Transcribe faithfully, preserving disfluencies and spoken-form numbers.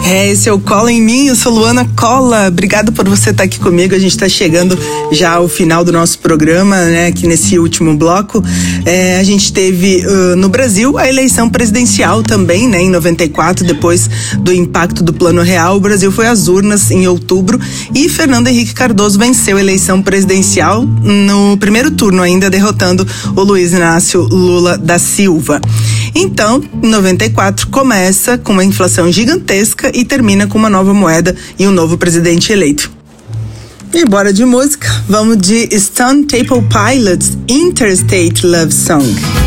É, esse é o Cola em Mim, eu sou Luana Cola. Obrigado por você estar aqui comigo. A gente está chegando já ao final do nosso programa, né? Aqui nesse último bloco. É, a gente teve uh, no Brasil a eleição presidencial também, né? Em noventa e quatro, depois do impacto do Plano Real, o Brasil foi às urnas em outubro e Fernando Henrique Cardoso venceu a eleição presidencial no primeiro turno, ainda derrotando o Luiz Inácio Lula da Silva. Então, em noventa e quatro começa com uma inflação gigantesca e termina com uma nova moeda e um novo presidente eleito. E bora de música, vamos de Stone Temple Pilots, Interstate Love Song.